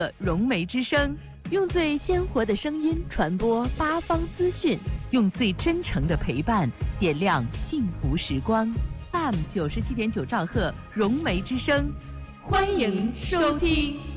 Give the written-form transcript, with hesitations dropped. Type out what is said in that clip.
融媒之声， 用最鲜活的声音传播八方资讯， 用最真诚的陪伴点亮幸福时光。FM 97.9兆赫，融媒之声，欢迎收听。